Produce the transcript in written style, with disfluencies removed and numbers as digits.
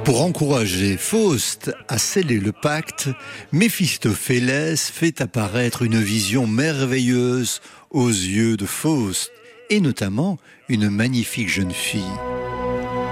Pour encourager Faust à sceller le pacte, Méphistophélès fait apparaître une vision merveilleuse aux yeux de Faust, et notamment une magnifique jeune fille.